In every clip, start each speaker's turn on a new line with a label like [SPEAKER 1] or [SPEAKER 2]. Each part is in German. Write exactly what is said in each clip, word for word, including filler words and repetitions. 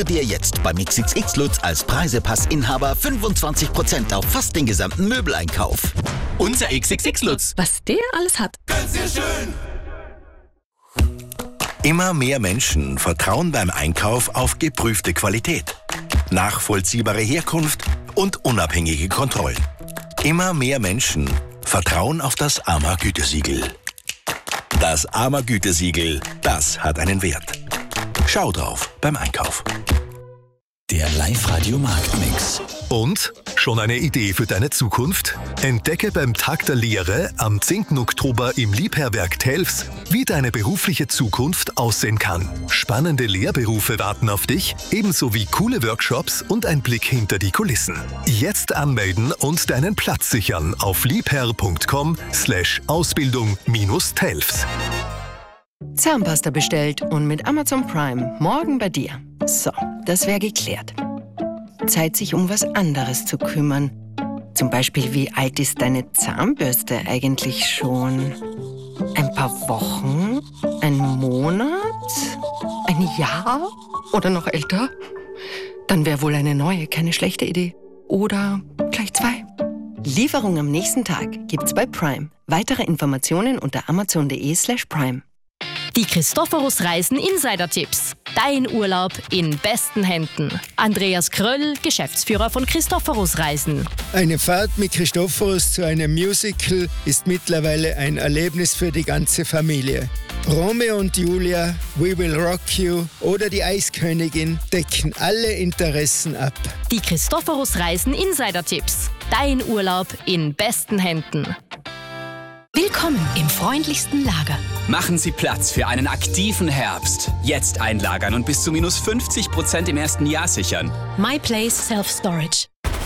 [SPEAKER 1] Dir jetzt beim X X X Lutz als Preisepassinhaber fünfundzwanzig Prozent auf fast den gesamten Möbeleinkauf. Unser X X X Lutz.
[SPEAKER 2] Was der alles hat.
[SPEAKER 3] Ganz sehr schön.
[SPEAKER 4] Immer mehr Menschen vertrauen beim Einkauf auf geprüfte Qualität, nachvollziehbare Herkunft und unabhängige Kontrollen. Immer mehr Menschen vertrauen auf das A M A-Gütesiegel. Das A M A-Gütesiegel, das hat einen Wert. Schau drauf beim Einkauf.
[SPEAKER 1] Der Live-Radio-Marktmix.
[SPEAKER 5] Und? Schon eine Idee für deine Zukunft? Entdecke beim Tag der Lehre am zehnten Oktober im Liebherrwerk Telfs, wie deine berufliche Zukunft aussehen kann. Spannende Lehrberufe warten auf dich, ebenso wie coole Workshops und ein Blick hinter die Kulissen. Jetzt anmelden und deinen Platz sichern auf liebherr.com slash Ausbildung minus Telfs.
[SPEAKER 2] Zahnpasta bestellt und mit Amazon Prime morgen bei dir. So, das wäre geklärt. Zeit, sich um was anderes zu kümmern. Zum Beispiel, wie alt ist deine Zahnbürste eigentlich schon? Ein paar Wochen? Ein Monat? Ein Jahr? Oder noch älter? Dann wäre wohl eine neue keine schlechte Idee. Oder gleich zwei. Lieferung am nächsten Tag gibt's bei Prime. Weitere Informationen unter amazon.de slash prime.
[SPEAKER 6] Die Christophorus Reisen Insider-Tipps. Dein Urlaub in besten Händen. Andreas Kröll, Geschäftsführer von Christophorus Reisen.
[SPEAKER 7] Eine Fahrt mit Christophorus zu einem Musical ist mittlerweile ein Erlebnis für die ganze Familie. Romeo und Julia, We Will Rock You oder die Eiskönigin decken alle Interessen ab.
[SPEAKER 6] Die Christophorus Reisen Insider-Tipps. Dein Urlaub in besten Händen.
[SPEAKER 8] Willkommen im freundlichsten Lager.
[SPEAKER 9] Machen Sie Platz für einen aktiven Herbst. Jetzt einlagern und bis zu minus fünfzig Prozent im ersten Jahr sichern.
[SPEAKER 8] MyPlace Self-Storage.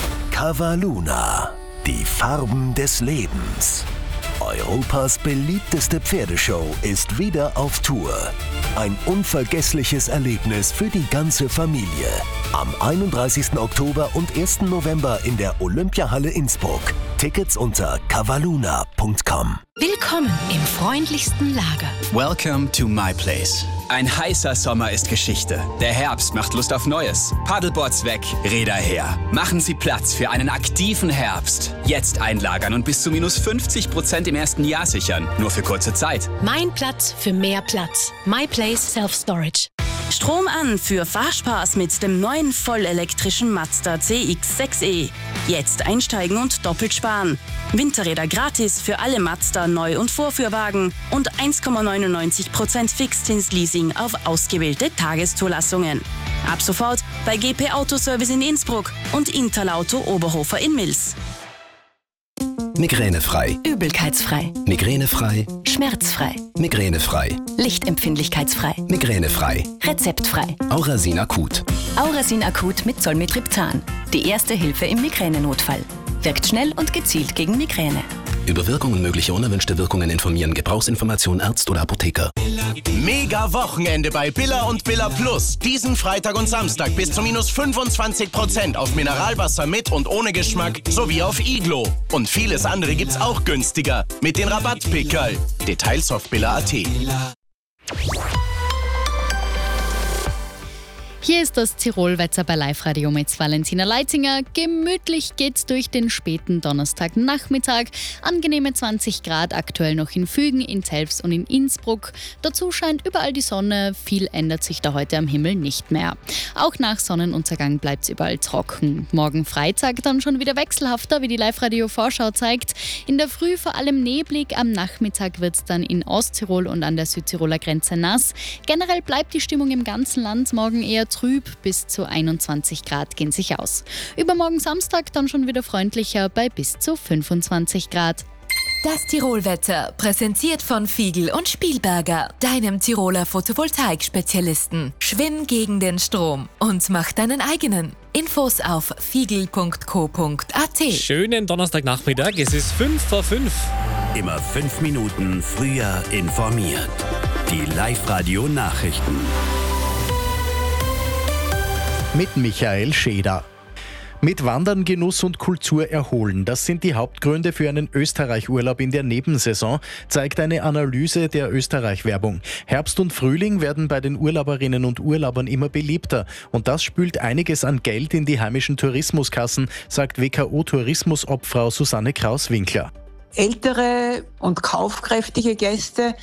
[SPEAKER 4] Cavaluna, die Farben des Lebens. Europas beliebteste Pferdeshow ist wieder auf Tour. Ein unvergessliches Erlebnis für die ganze Familie. Am einunddreißigsten Oktober und ersten November in der Olympiahalle Innsbruck. Tickets unter cavaluna punkt com.
[SPEAKER 8] Willkommen im freundlichsten Lager.
[SPEAKER 9] Welcome to my place. Ein heißer Sommer ist Geschichte. Der Herbst macht Lust auf Neues. Paddleboards weg, Räder her. Machen Sie Platz für einen aktiven Herbst. Jetzt einlagern und bis zu minus fünfzig Prozent im ersten Jahr sichern. Nur für kurze Zeit.
[SPEAKER 8] Mein Platz für mehr Platz. MyPlace Self-Storage.
[SPEAKER 6] Strom an für Fahrspaß mit dem neuen vollelektrischen Mazda C X sechs E. Jetzt einsteigen und doppelt sparen. Winterräder gratis für alle Mazda Neu- und Vorführwagen und eins Komma neunundneunzig Prozent Fixzinsleasing auf ausgewählte Tageszulassungen. Ab sofort bei G P Autoservice in Innsbruck und Interlauto Oberhofer in Mils.
[SPEAKER 1] Migränefrei.
[SPEAKER 8] Übelkeitsfrei.
[SPEAKER 1] Migränefrei.
[SPEAKER 8] Schmerzfrei.
[SPEAKER 1] Migränefrei.
[SPEAKER 8] Lichtempfindlichkeitsfrei.
[SPEAKER 1] Migränefrei.
[SPEAKER 8] Rezeptfrei.
[SPEAKER 1] Aurasin Akut.
[SPEAKER 8] Aurasin Akut mit Zolmitriptan. Die erste Hilfe im Migränenotfall. Wirkt schnell und gezielt gegen Migräne.
[SPEAKER 1] Über Wirkungen und mögliche unerwünschte Wirkungen informieren. Gebrauchsinformation Arzt oder Apotheker.
[SPEAKER 3] Mega Wochenende bei Billa und Billa Plus. Diesen Freitag und Samstag bis zu minus fünfundzwanzig Prozent auf Mineralwasser mit und ohne Geschmack sowie auf Iglo. Und vieles andere gibt's auch günstiger mit den Rabattpickerl. Details auf billa punkt at.
[SPEAKER 10] Hier ist das Tirolwetter bei Live-Radio mit Valentina Leitinger. Gemütlich geht's durch den späten Donnerstagnachmittag. Angenehme zwanzig Grad aktuell noch in Fügen, in Telfs und in Innsbruck. Dazu scheint überall die Sonne. Viel ändert sich da heute am Himmel nicht mehr. Auch nach Sonnenuntergang bleibt's überall trocken. Morgen Freitag dann schon wieder wechselhafter, wie die Live-Radio-Vorschau zeigt. In der Früh vor allem neblig, am Nachmittag wird's dann in Osttirol und an der Südtiroler Grenze nass. Generell bleibt die Stimmung im ganzen Land morgen eher trüb, bis zu einundzwanzig Grad gehen sich aus. Übermorgen Samstag dann schon wieder freundlicher bei bis zu fünfundzwanzig Grad.
[SPEAKER 11] Das Tirolwetter, präsentiert von Fiegel und Spielberger, deinem Tiroler Photovoltaik-Spezialisten. Schwimm gegen den Strom und mach deinen eigenen. Infos auf fiegel punkt co punkt at.
[SPEAKER 12] Schönen Donnerstagnachmittag, es ist fünf vor fünf.
[SPEAKER 13] Immer fünf Minuten früher informiert. Die Live-Radio-Nachrichten.
[SPEAKER 14] Mit Michael Scheder. Mit Wandern, Genuss und Kultur erholen. Das sind die Hauptgründe für einen Österreich-Urlaub in der Nebensaison, zeigt eine Analyse der Österreich-Werbung. Herbst und Frühling werden bei den Urlauberinnen und Urlaubern immer beliebter. Und das spült einiges an Geld in die heimischen Tourismuskassen, sagt W K O-Tourismusobfrau Susanne Kraus-Winkler.
[SPEAKER 15] Ältere und kaufkräftige Gäste,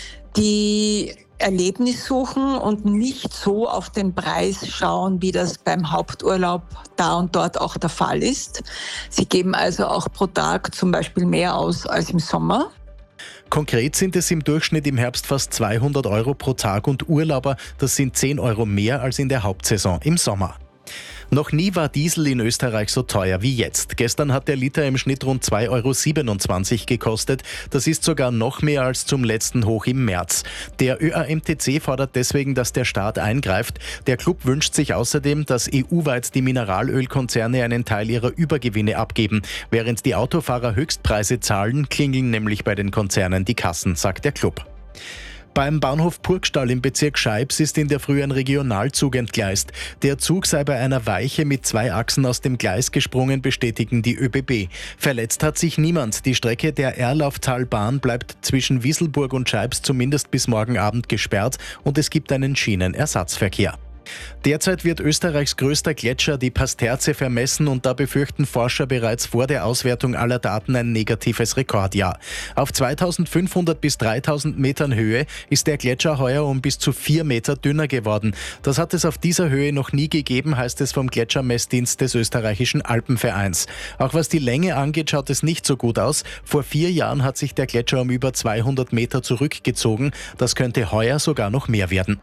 [SPEAKER 15] die Erlebnis suchen und nicht so auf den Preis schauen, wie das beim Haupturlaub da und dort auch der Fall ist. Sie geben also auch pro Tag zum Beispiel mehr aus als im Sommer.
[SPEAKER 14] Konkret sind es im Durchschnitt im Herbst fast zweihundert Euro pro Tag und Urlauber, das sind zehn Euro mehr als in der Hauptsaison im Sommer. Noch nie war Diesel in Österreich so teuer wie jetzt. Gestern hat der Liter im Schnitt rund zwei Euro siebenundzwanzig gekostet. Das ist sogar noch mehr als zum letzten Hoch im März. Der Ö A M T C fordert deswegen, dass der Staat eingreift. Der Club wünscht sich außerdem, dass E U-weit die Mineralölkonzerne einen Teil ihrer Übergewinne abgeben. Während die Autofahrer Höchstpreise zahlen, klingeln nämlich bei den Konzernen die Kassen, sagt der Club. Beim Bahnhof Purgstall im Bezirk Scheibs ist in der Früh ein Regionalzug entgleist. Der Zug sei bei einer Weiche mit zwei Achsen aus dem Gleis gesprungen, bestätigen die Ö B B. Verletzt hat sich niemand. Die Strecke der Erlauftalbahn bleibt zwischen Wisselburg und Scheibs zumindest bis morgen Abend gesperrt und es gibt einen Schienenersatzverkehr. Derzeit wird Österreichs größter Gletscher, die Pasterze, vermessen und da befürchten Forscher bereits vor der Auswertung aller Daten ein negatives Rekordjahr. Auf zweitausendfünfhundert bis dreitausend Metern Höhe ist der Gletscher heuer um bis zu vier Meter dünner geworden. Das hat es auf dieser Höhe noch nie gegeben, heißt es vom Gletschermessdienst des österreichischen Alpenvereins. Auch was die Länge angeht, schaut es nicht so gut aus. Vor vier Jahren hat sich der Gletscher um über zweihundert Meter zurückgezogen. Das könnte heuer sogar noch mehr werden.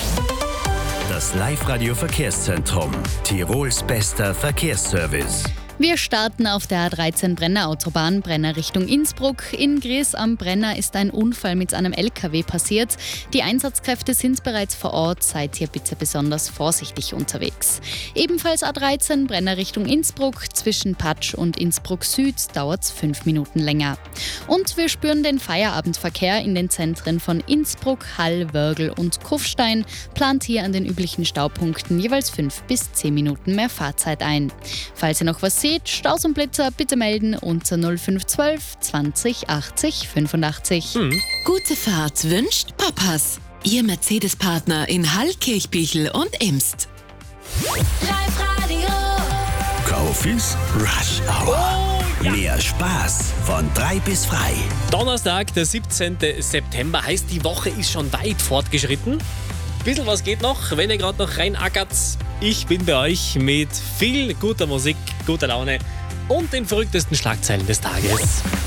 [SPEAKER 13] Das Live-Radio-Verkehrszentrum. Tirols bester Verkehrsservice.
[SPEAKER 10] Wir starten auf der A dreizehn Brenner Autobahn, Brenner Richtung Innsbruck. In Gries am Brenner ist ein Unfall mit einem L K W passiert. Die Einsatzkräfte sind bereits vor Ort, seid hier bitte besonders vorsichtig unterwegs. Ebenfalls A dreizehn Brenner Richtung Innsbruck, zwischen Patsch und Innsbruck Süd dauert es fünf Minuten länger. Und wir spüren den Feierabendverkehr in den Zentren von Innsbruck, Hall, Wörgl und Kufstein. Plant hier an den üblichen Staupunkten jeweils fünf bis zehn Minuten mehr Fahrzeit ein. Falls ihr noch was seht, Staus und Blitzer bitte melden unter null fünf eins zwei zwanzig achtzig fünfundachtzig.
[SPEAKER 11] Hm. Gute Fahrt wünscht Papas. Ihr Mercedes-Partner in Hall, Kirchbichel und Imst.
[SPEAKER 13] Live-Radio. Kaufis Rush Hour. Oh, ja. Mehr Spaß von drei bis frei.
[SPEAKER 12] Donnerstag, der siebzehnten September, heißt, die Woche ist schon weit fortgeschritten. Ein bisschen was geht noch, wenn ihr gerade noch reinackert. Ich bin bei euch mit viel guter Musik, guter Laune und den verrücktesten Schlagzeilen des Tages.